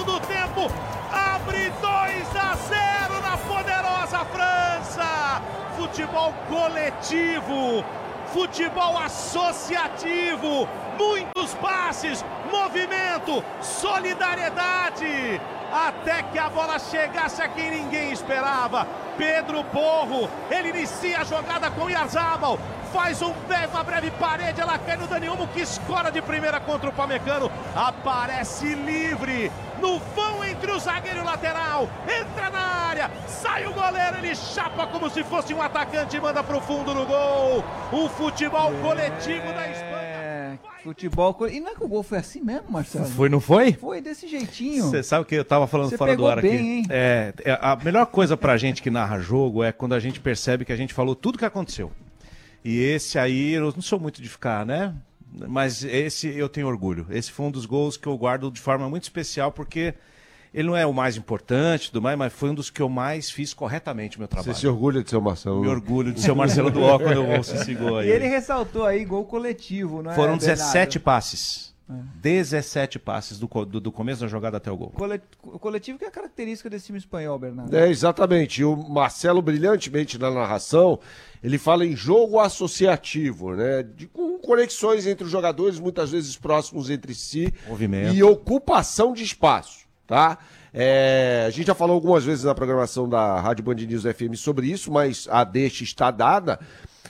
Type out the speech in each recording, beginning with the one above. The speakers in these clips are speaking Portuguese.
segundo tempo, abre 2-0 na poderosa França. Futebol coletivo, futebol associativo, muitos passes, movimento, solidariedade, até que a bola chegasse a quem ninguém esperava. Pedro Porro, ele inicia a jogada com Oyarzabal, faz uma breve parede, ela cai no Dani Olmo, que escora de primeira contra o Pamecano, aparece livre, no vão entre o zagueiro e o lateral, entra na área, sai o goleiro, ele chapa como se fosse um atacante e manda pro fundo do gol. O futebol coletivo da Espanha. Futebol... E não é que o gol foi assim mesmo, Marcelo? Foi, não foi? Foi desse jeitinho. Você sabe o que eu tava falando fora do ar aqui? Hein? A melhor coisa pra gente que narra jogo é quando a gente percebe que a gente falou tudo que aconteceu. E esse aí, eu não sou muito de ficar, né? Mas esse eu tenho orgulho. Esse foi um dos gols que eu guardo de forma muito especial, porque ele não é o mais importante, mas foi um dos que eu mais fiz corretamente o meu trabalho. Você se orgulha de ser o Marcelo? Me orgulho de ser o Marcelo do Ó quando eu ouço esse gol aí. E ele ressaltou aí gol coletivo, não é? Foram 17 passes. 17 passes do começo da jogada até o gol. O coletivo que é a característica desse time espanhol, Bernardo. Exatamente. E o Marcelo, brilhantemente na narração, ele fala em jogo associativo, né? Com conexões entre os jogadores, muitas vezes próximos entre si. Movimento. E ocupação de espaço, tá? A gente já falou algumas vezes na programação da Rádio Band News FM sobre isso, mas a deixa está dada.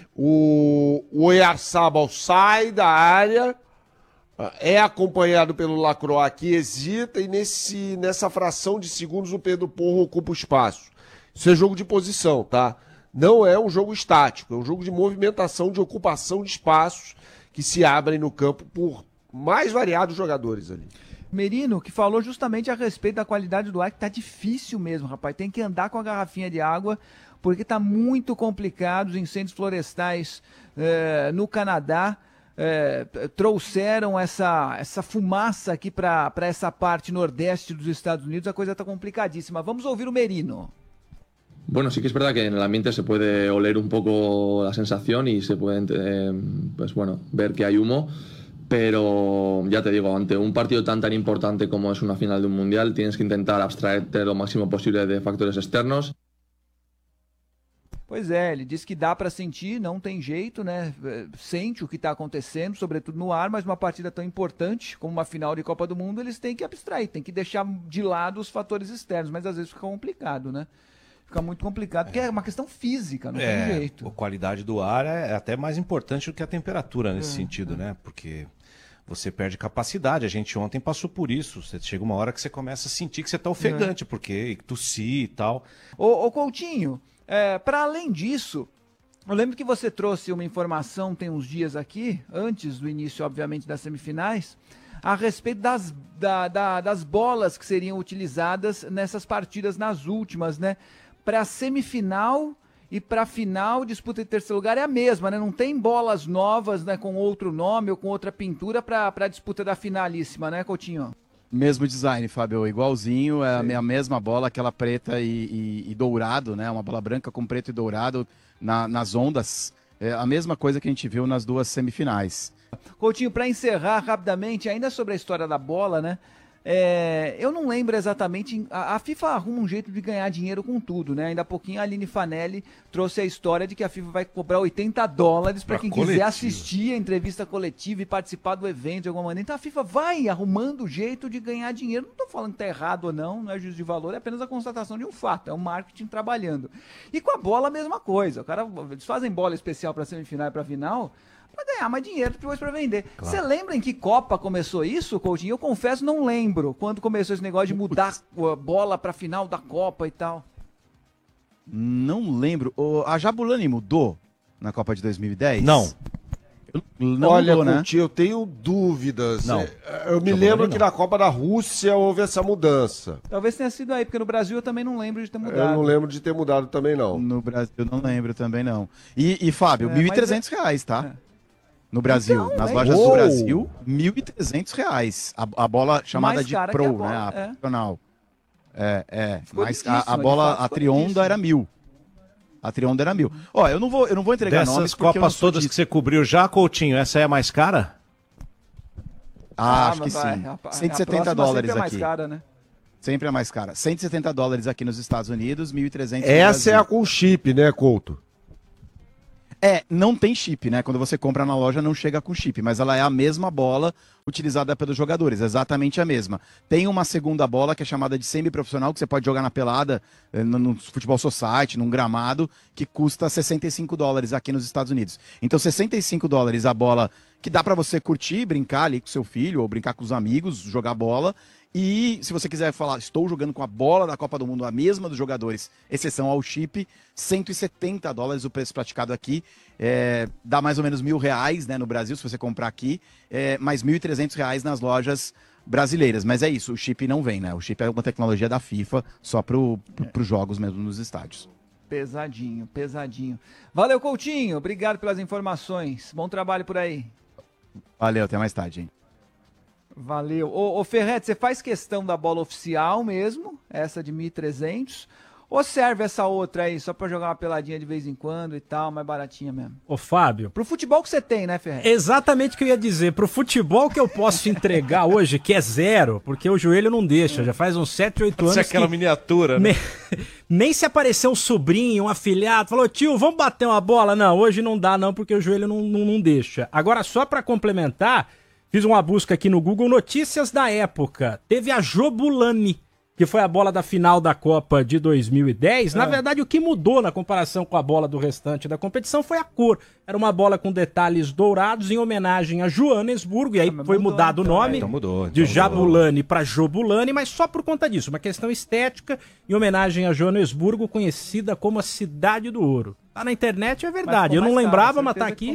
O Oyarzabal sai da área, é acompanhado pelo Lacroix, que hesita, e nessa fração de segundos o Pedro Porro ocupa o espaço. Isso é jogo de posição, tá? Não é um jogo estático, é um jogo de movimentação, de ocupação de espaços que se abrem no campo por mais variados jogadores ali. Merino, que falou justamente a respeito da qualidade do ar, que tá difícil mesmo, rapaz. Tem que andar com a garrafinha de água, porque tá muito complicado. Os incêndios florestais no Canadá trouxeram essa fumaça aqui para essa parte nordeste dos Estados Unidos. A coisa tá complicadíssima. Vamos ouvir o Merino. Bueno, sí que es verdad que en el ambiente se puede oler un poco la sensación y se puede, ver que hay humo. Pero ya te digo, ante un partido tan importante como es una final de un mundial, tienes que intentar abstraerte lo máximo posible de factores externos. Pois é, ele diz que dá para sentir, não tem jeito, né? Sente o que está acontecendo, sobretudo no ar, mas uma partida tão importante como uma final de Copa do Mundo, eles têm que abstrair, têm que deixar de lado os fatores externos, mas às vezes fica complicado, né? Fica muito complicado, porque é uma questão física, não tem jeito. A qualidade do ar é até mais importante do que a temperatura nesse sentido, né? Porque você perde capacidade. A gente ontem passou por isso. Você chega uma hora que você começa a sentir que você está ofegante, porque tossir e tal. Ô Coutinho, para além disso, eu lembro que você trouxe uma informação tem uns dias aqui, antes do início, obviamente, das semifinais, a respeito das bolas que seriam utilizadas nessas partidas, nas últimas, né? Para a semifinal e para a final, disputa de terceiro lugar é a mesma, né? Não tem bolas novas, né, com outro nome ou com outra pintura para a disputa da finalíssima, né, Coutinho? Mesmo design, Fábio, igualzinho, é a mesma bola, aquela preta e dourado, né? Uma bola branca com preto e dourado nas ondas. É a mesma coisa que a gente viu nas duas semifinais. Coutinho, para encerrar rapidamente, ainda sobre a história da bola, né? Eu não lembro exatamente, a FIFA arruma um jeito de ganhar dinheiro com tudo, né? Ainda há pouquinho a Aline Fanelli trouxe a história de que a FIFA vai cobrar $80 para quem quiser assistir a entrevista coletiva e participar do evento de alguma maneira. Então a FIFA vai arrumando jeito de ganhar dinheiro. Não estou falando que está errado ou não é juízo de valor, é apenas a constatação de um fato, é o marketing trabalhando. E com a bola a mesma coisa, eles fazem bola especial para semifinal e para final, para ganhar mais dinheiro depois para vender. Você lembra em que Copa começou isso, Coutinho? Eu confesso, não lembro quando começou esse negócio de mudar a bola para final da Copa e tal. Não lembro. A Jabulani mudou na Copa de 2010? Não. Olha, mudou, né? Coutinho, eu tenho dúvidas. Não. Eu me lembro que na Copa da Rússia houve essa mudança. Talvez tenha sido aí, porque no Brasil eu também não lembro de ter mudado. Eu não lembro de ter mudado também, não. No Brasil eu não lembro também, não. E Fábio, R$1.300, tá? No Brasil, Então, nas lojas do Brasil, R$1.300. A bola chamada Mais de cara que Pro, a bola, né? A profissional. Ficou Mas difícil, a bola, ficou a Trionda difícil. era 1.000. A Trionda era 1.000. Ó, eu não vou entregar nomes Dessas porque eu não Copas sou todas disso. que você cobriu já, Coutinho, essa é a mais cara? Acho que sim. A $170 próxima sempre é mais aqui. cara, né? Sempre a mais cara. $170 aqui nos Estados Unidos, 1.300 Essa é a com chip, né, Couto? Não tem chip, né? Quando você compra na loja não chega com chip, mas ela é a mesma bola utilizada pelos jogadores, exatamente a mesma. Tem uma segunda bola que é chamada de semi-profissional, que você pode jogar na pelada, no futebol society, num gramado, que custa $65 aqui nos Estados Unidos. Então $65 a bola que dá pra você curtir, brincar ali com seu filho, ou brincar com os amigos, jogar bola. E se você quiser falar, estou jogando com a bola da Copa do Mundo, a mesma dos jogadores, exceção ao chip, $170 o preço praticado aqui, dá mais ou menos R$1.000, né, no Brasil, se você comprar aqui, mais R$1.300 nas lojas brasileiras. Mas é isso, o chip não vem, né? O chip é uma tecnologia da FIFA, só pros jogos mesmo nos estádios. Pesadinho, pesadinho. Valeu, Coutinho, obrigado pelas informações. Bom trabalho por aí. Valeu, até mais tarde, hein? Valeu. Ô Ferretti, você faz questão da bola oficial mesmo, essa de 1.300, ou serve essa outra aí só pra jogar uma peladinha de vez em quando e tal, mais baratinha mesmo? Ô Fábio... Pro futebol que você tem, né, Ferretti? Exatamente o que eu ia dizer. Pro futebol que eu posso entregar hoje, que é 0, porque o joelho não deixa, já faz uns 7, 8 anos. Isso é aquela miniatura, né? Nem se aparecer um sobrinho, um afilhado, falou, tio, vamos bater uma bola? Não, hoje não dá não, porque o joelho não deixa. Agora, só pra complementar... Fiz uma busca aqui no Google, notícias da época. Teve a Jobulani, que foi a bola da final da Copa de 2010. Na verdade, o que mudou na comparação com a bola do restante da competição foi a cor. Era uma bola com detalhes dourados em homenagem a Joanesburgo, e aí foi mudado o nome de Jabulani para Jobulani, mas só por conta disso. Uma questão estética em homenagem a Joanesburgo, conhecida como a Cidade do Ouro. Tá na internet, é verdade. Eu não lembrava, mas tá aqui.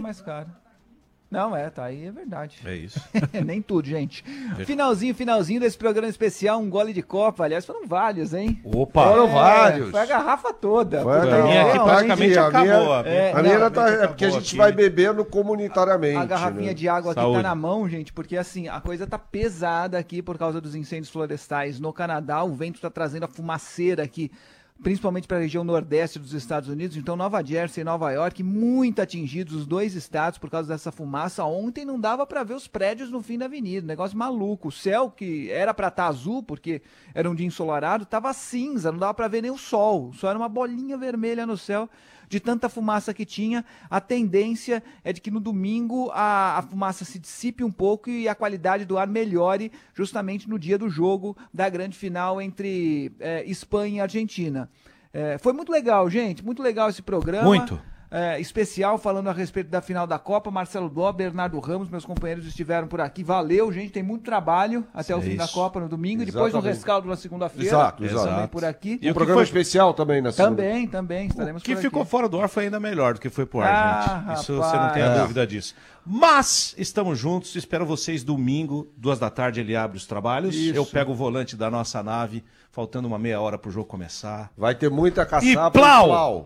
Não, tá aí, é verdade. É isso. Nem tudo, gente. Finalzinho desse programa especial, um gole de Copa. Aliás, foram vários, hein? Opa! Foram vários. Foi a garrafa toda. A minha aqui praticamente acabou. A minha é porque a gente vai bebendo comunitariamente. A garrafinha de água aqui tá na mão, gente, porque assim, a coisa tá pesada aqui por causa dos incêndios florestais no Canadá. O vento tá trazendo a fumaceira aqui, principalmente para a região nordeste dos Estados Unidos. Então Nova Jersey e Nova York, muito atingidos, os dois estados, por causa dessa fumaça. Ontem não dava para ver os prédios no fim da avenida, negócio maluco. O céu, que era para estar azul, porque era um dia ensolarado, tava cinza, não dava para ver nem o sol. Só era uma bolinha vermelha no céu, de tanta fumaça que tinha. A tendência é de que no domingo a fumaça se dissipe um pouco e a qualidade do ar melhore justamente no dia do jogo da grande final entre Espanha e Argentina. Foi muito legal, gente, muito legal esse programa. Muito. Especial falando a respeito da final da Copa. Marcelo Dó, Bernardo Ramos, meus companheiros estiveram por aqui. Valeu, gente, tem muito trabalho até o fim da Copa no domingo. Exatamente. Depois um rescaldo na segunda-feira. Exato. Também por aqui. E o programa especial também na segunda. Também, estaremos por aqui. O que ficou fora do ar foi ainda melhor do que foi pro ar, gente. Isso você não tem a dúvida disso. Mas estamos juntos, espero vocês domingo, 14h ele abre os trabalhos. Isso. Eu pego o volante da nossa nave, faltando uma meia hora pro jogo começar. Vai ter muita caçapa. E plau!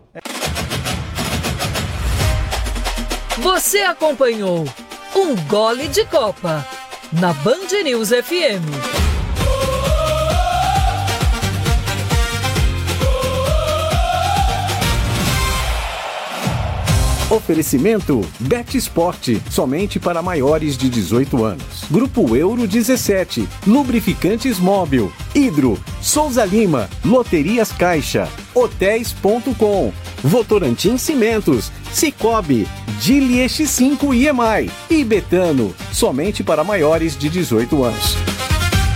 Você acompanhou Um Gole de Copa na Band News FM. Oferecimento Bet Sport, somente para maiores de 18 anos. Grupo Euro 17, Lubrificantes Móbil, Hidro, Souza Lima, Loterias Caixa, Hotéis.com, Votorantim Cimentos, Cicobi, Dili X5 e EMAI e Betano, somente para maiores de 18 anos.